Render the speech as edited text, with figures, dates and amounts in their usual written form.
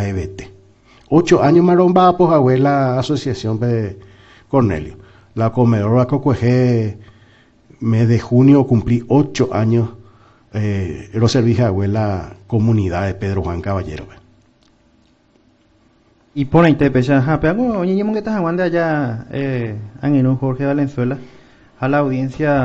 AEBT. 8 años maromba, pues, abuela asociación de Cornelio. La comedora Cocuejé, mes de junio cumplí 8 años, los servicios de abuela comunidad de Pedro Juan Caballero. Y por la interpretación, pero oye, que estás aguando allá, en Jorge Valenzuela, a la audiencia.